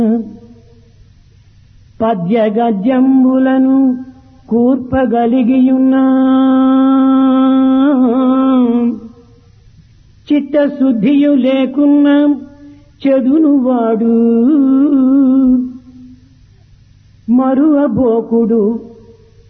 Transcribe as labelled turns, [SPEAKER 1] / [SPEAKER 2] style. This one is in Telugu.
[SPEAKER 1] పద్య గద్యంబులను కూర్పగలిగియున్నా చిత్తశుద్ధియు లేకున్నా చెడును వాడు మరువబోకుడు